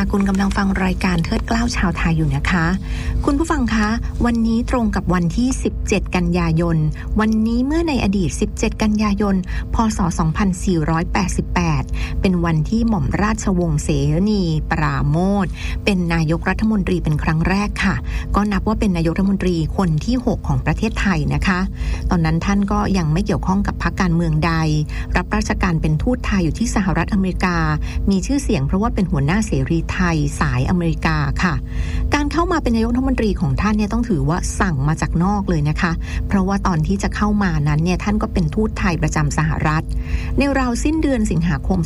คุณกำลังฟังรายการเทิดเกล้าชาวไทยอยู่นะคะคุณผู้ฟังคะวันนี้ตรงกับวันที่17กันยายนวันนี้เมื่อในอดีต17กันยายนพศ2488เป็นวันที่หม่อมราชวงศ์เสนีปราโมชเป็นนายกรัฐมนตรีเป็นครั้งแรกค่ะก็นับว่าเป็นนายกรัฐมนตรีคนที่6ของประเทศไทยนะคะตอนนั้นท่านก็ยังไม่เกี่ยวข้องกับพรรคการเมืองใดรับราชการเป็นทูตไทยอยู่ที่สหรัฐอเมริกามีชื่อเสียงเพราะว่าเป็นหัวหน้าเสรีไทยสายอเมริกาค่ะการเข้ามาเป็นนายกรัฐมนตรีของท่านเนี่ยต้องถือว่าสั่งมาจากนอกเลยนะคะเพราะว่าตอนที่จะเข้ามานั้นเนี่ยท่านก็เป็นทูตไทยประจำสหรัฐในราวสิ้นเดือนสิงหาคม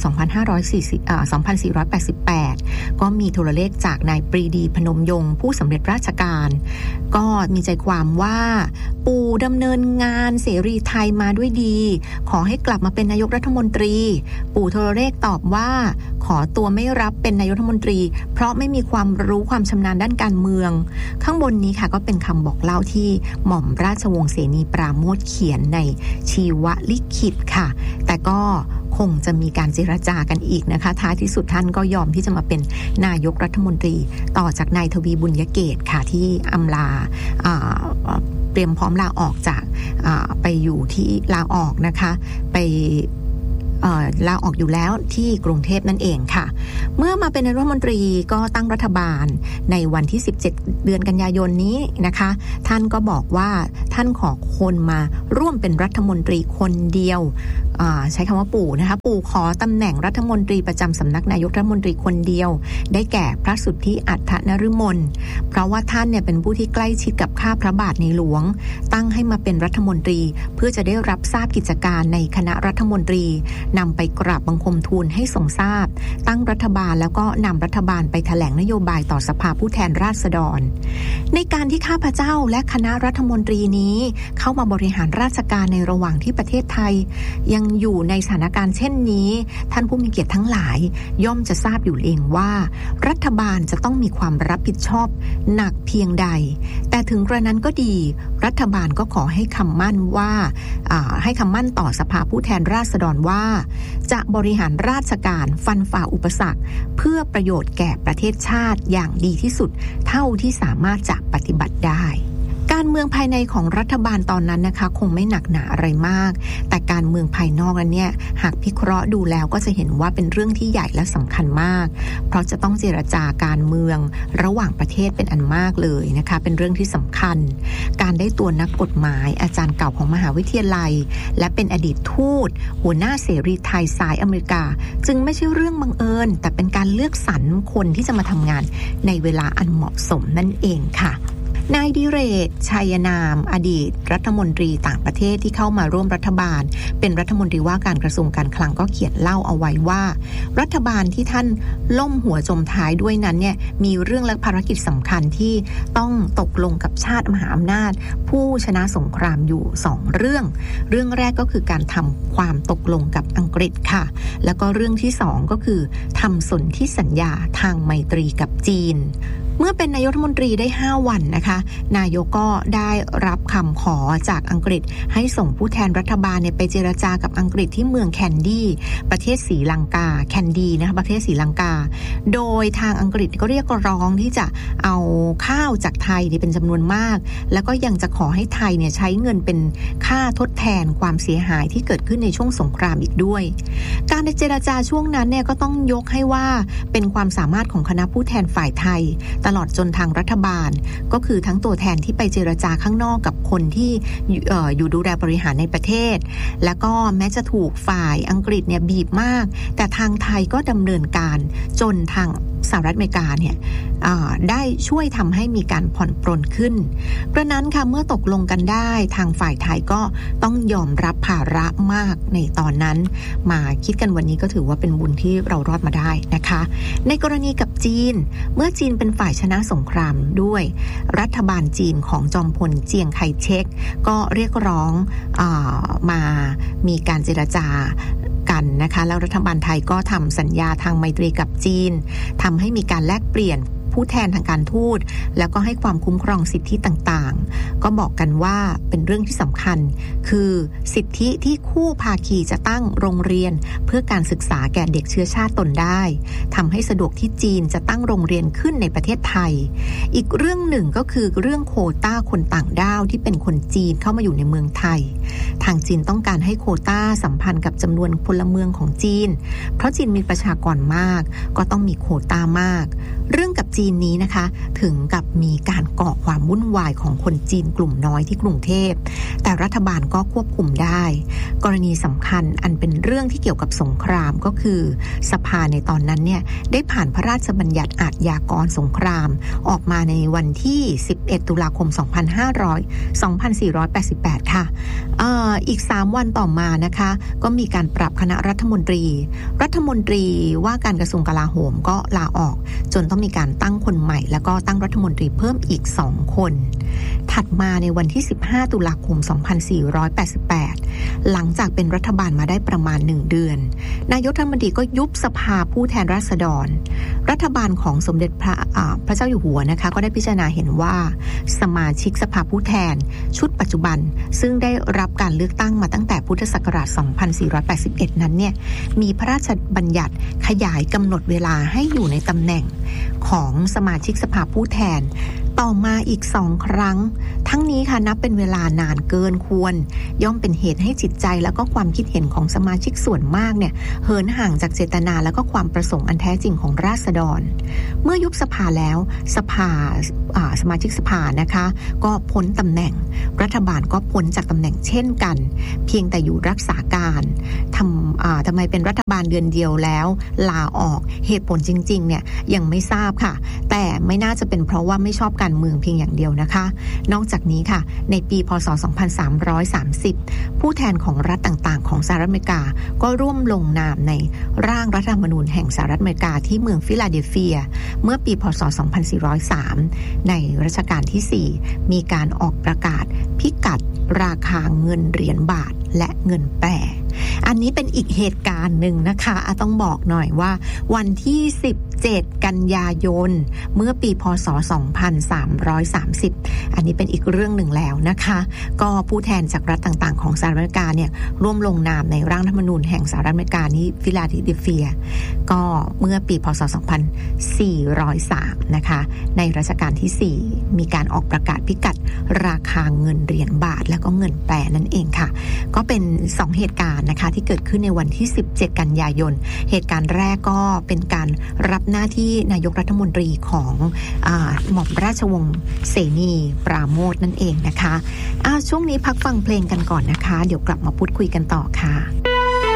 2488ก็มีโทรเลขจากนายปรีดีพนมยงค์ผู้สำเร็จราชการก็มีใจความว่าปู่ดำเนินงานเสรีไทยมาด้วยดีขอให้กลับมาเป็นนายกรัฐมนตรีปู่โทรเลขตอบว่าขอตัวไม่รับเป็นนายกรัฐมนตรีเพราะไม่มีความรู้ความชำนาญด้านการเมืองข้างบนนี้ค่ะก็เป็นคำบอกเล่าที่หม่อมราชวงศ์เสนีปราโมชเขียนในชีวลิขิตค่ะแต่ก็คงจะมีการเจรจากันอีกนะคะท้ายที่สุดท่านก็ยอมที่จะมาเป็นนายกรัฐมนตรีต่อจากนายทวีบุญยเกตค่ะที่อำลาเตรียมพร้อมลาออกจากไปอยู่ที่ลาออกนะคะไปลาออกอยู่แล้วที่กรุงเทพนั่นเองค่ะเมื่อมาเป็นนายกรัฐมนตรีก็ตั้งรัฐบาลในวันที่17เดือนกันยายนนี้นะคะท่านก็บอกว่าท่านขอคนมาร่วมเป็นรัฐมนตรีคนเดียวใช้คำว่าปู่นะคะปู่ขอตำแหน่งรัฐมนตรีประจำสำนักนายกรัฐมนตรีคนเดียวได้แก่พระสุทธิอัฏฐนฤมลเพราะว่าท่านเนี่ยเป็นผู้ที่ใกล้ชิดกับข้าพระบาทในหลวงตั้งให้มาเป็นรัฐมนตรีเพื่อจะได้รับทราบกิจการในคณะรัฐมนตรีนำไปกราบบังคมทูลให้ทรงทราบตั้งรัฐบาลแล้วก็นำรัฐบาลไปแถลงนโยบายต่อสภาผู้แทนราษฎรในการที่ข้าพเจ้าและคณะรัฐมนตรีนี้เข้ามาบริหารราชการในระหว่างที่ประเทศไทยยังอยู่ในสถานการณ์เช่นนี้ท่านผู้มีเกียรติทั้งหลายย่อมจะทราบอยู่เองว่ารัฐบาลจะต้องมีความรับผิดชอบหนักเพียงใดแต่ถึงกระนั้นก็ดีรัฐบาลก็ขอให้คำมั่นว่าให้คำมั่นต่อสภาผู้แทนราษฎรว่าจะบริหารราชการฟันฝ่าอุปสรรคเพื่อประโยชน์แก่ประเทศชาติอย่างดีที่สุดเท่าที่สามารถจะปฏิบัติได้การเมืองภายในของรัฐบาลตอนนั้นนะคะคงไม่หนักหนาอะไรมากแต่การเมืองภายนอกนั้นเนี่ยหากพิเคราะห์ดูแล้วก็จะเห็นว่าเป็นเรื่องที่ใหญ่และสำคัญมากเพราะจะต้องเจรจาการเมืองระหว่างประเทศเป็นอันมากเลยนะคะเป็นเรื่องที่สำคัญการได้ตัวนักกฎหมายอาจารย์เก่าของมหาวิทยาลัยและเป็นอดีตทูตหัวหน้าเสรีไทยสายอเมริกาจึงไม่ใช่เรื่องบังเอิญแต่เป็นการเลือกสรรคนที่จะมาทำงานในเวลาอันเหมาะสมนั่นเองค่ะนายดิเรก ชัยนามอดีตรัฐมนตรีต่างประเทศที่เข้ามาร่วมรัฐบาลเป็นรัฐมนตรีว่าการกระทรวงการคลังก็เขียนเล่าเอาไว้ว่ารัฐบาลที่ท่านล่มหัวจมท้ายด้วยนั้นเนี่ยมีเรื่องและภารกิจสำคัญที่ต้องตกลงกับชาติมหาอำนาจผู้ชนะสงครามอยู่2เรื่องแรกก็คือการทำความตกลงกับอังกฤษค่ะแล้วก็เรื่องที่2ก็คือทำสนธิสัญญาทางไมตรีกับจีนเมื่อเป็นนายกรัฐมนตรีได้5วันนะคะนายกก็ได้รับคำขอจากอังกฤษให้ส่งผู้แทนรัฐบาลเนี่ยไปเจรจากับอังกฤษที่เมืองแคนดี้ประเทศศรีลังกาแคนดี้นะคะประเทศศรีลังกาโดยทางอังกฤษก็เรียกร้องที่จะเอาข้าวจากไทยเป็นจำนวนมากแล้วก็ยังจะขอให้ไทยเนี่ยใช้เงินเป็นค่าทดแทนความเสียหายที่เกิดขึ้นในช่วงสงครามอีกด้วยการเจรจาช่วงนั้นเนี่ยก็ต้องยกให้ว่าเป็นความสามารถของคณะผู้แทนฝ่ายไทยตลอดจนทางรัฐบาลก็คือทั้งตัวแทนที่ไปเจรจาข้างนอกกับคนที่อยู่ดูแลบริหารในประเทศแล้วก็แม้จะถูกฝ่ายอังกฤษเนี่ยบีบมากแต่ทางไทยก็ดำเนินการจนทางสหรัฐอเมริกาเนี่ยได้ช่วยทำให้มีการผ่อนปรนขึ้นเพราะนั้นค่ะเมื่อตกลงกันได้ทางฝ่ายไทยก็ต้องยอมรับภาระมากในตอนนั้นมาคิดกันวันนี้ก็ถือว่าเป็นบุญที่เรารอดมาได้นะคะในกรณีกับจีนเมื่อจีนเป็นฝ่ายชนะสงครามด้วยรัฐบาลจีนของจอมพลเจียงไคเชกก็เรียกร้องมามีการเจรจากันนะคะแล้วรัฐบาลไทยก็ทำสัญญาทางไมตรีกับจีนทำให้มีการแลกเปลี่ยนผู้แทนทางการทูตแล้วก็ให้ความคุ้มครองสิทธิต่างๆก็บอกกันว่าเป็นเรื่องที่สำคัญคือสิทธิที่คู่ภาคีจะตั้งโรงเรียนเพื่อการศึกษาแก่เด็กเชื้อชาติตนได้ทำให้สะดวกที่จีนจะตั้งโรงเรียนขึ้นในประเทศไทยอีกเรื่องหนึ่งก็คือเรื่องโควต้าคนต่างด้าวที่เป็นคนจีนเข้ามาอยู่ในเมืองไทยทางจีนต้องการให้โควต้าสัมพันธ์กับจำนวนพลเมืองของจีนเพราะจีนมีประชากรมากก็ต้องมีโควต้ามากเรื่องกับจีนนี้นะคะถึงกับมีการก่อความวุ่นวายของคนจีนกลุ่มน้อยที่กรุงเทพแต่รัฐบาลก็ควบคุมได้กรณีสำคัญอันเป็นเรื่องที่เกี่ยวกับสงครามก็คือสภาในตอนนั้นเนี่ยได้ผ่านพระราชบัญญัติอาชญากรสงครามออกมาในวันที่11ตุลาคม2488ค่ะอีก3วันต่อมานะคะก็มีการปรับคณะรัฐมนตรีว่าการกระทรวงกลาโหมก็ลาออกจนต้องมีการตั้งคนใหม่แล้วก็ตั้งรัฐมนตรีเพิ่มอีก2คนถัดมาในวันที่15ตุลาคม2488หลังจากเป็นรัฐบาลมาได้ประมาณ1เดือนนายกรัฐมนตรีก็ยุบสภาผู้แทนราษฎรรัฐบาลของสมเด็จพระเจ้าอยู่หัวนะคะก็ได้พิจารณาเห็นว่าสมาชิกสภาผู้แทนชุดปัจจุบันซึ่งได้รับการเลือกตั้งมาตั้งแต่พุทธศักราช2481นั้นเนี่ยมีพระราชบัญญัติขยายกำหนดเวลาให้อยู่ในตำแหน่งของสมาชิกสภาผู้แทนต่อมาอีก2ครั้งทั้งนี้ค่ะนับเป็นเวลานานเกินควรย่อมเป็นเหตุให้จิตใจแล้วก็ความคิดเห็นของสมาชิกส่วนมากเนี่ยเหินห่างจากเจตนาแล้วก็ความประสงค์อันแท้จริงของราษฎรเมื่อยุบสภาแล้วสมาชิกสภานะคะก็พ้นตำแหน่งรัฐบาลก็พ้นจากตำแหน่งเช่นกันเพียงแต่อยู่รักษาการทำไมเป็นรัฐบาลเดือนเดียวแล้วลาออกเหตุผลจริงๆเนี่ยยังไม่ทราบค่ะแต่ไม่น่าจะเป็นเพราะว่าไม่ชอบการเมืองเพียงอย่างเดียวนะคะนอกจากนี้ค่ะในปีพ.ศ. 2330ผู้แทนของรัฐต่างๆของสหรัฐอเมริกาก็ร่วมลงนามในร่างรัฐธรรมนูญแห่งสหรัฐอเมริกาที่เมืองฟิลาเดลเฟียเมื่อปีพ.ศ. 2403ในรัชกาลที่4มีการออกประกาศพิกัดราคาเงินเหรียญบาทและเงินแปรอันนี้เป็นอีกเหตุการณ์หนึ่งนะคะต้องบอกหน่อยว่าวันที่17กันยายนเมื่อปีพ.ศ. 2330อันนี้เป็นอีกเรื่องหนึ่งแล้วนะคะก็ผู้แทนจากรัฐต่างๆของสหรัฐอเมริกาเนี่ยร่วมลงนามในร่างรัฐธรรมนูญแห่งสหรัฐอเมริกานี้ฟิลาเดลเฟียก็เมื่อปีพ.ศ. 2403นะคะในรัชกาลที่4มีการออกประกาศพิกัดราคาเงินเหรียญบาทและก็เงินแปรนั่นเองค่ะก็เป็น2เหตุการณ์นะคะที่เกิดขึ้นในวันที่17กันยายนเหตุการณ์แรกก็เป็นการรับหน้าที่นายกรัฐมนตรีของหม่อมราชวงศ์เสนีปราโมชนั่นเองนะคะช่วงนี้พักฟังเพลงกันก่อนนะคะเดี๋ยวกลับมาพูดคุยกันต่อค่ะ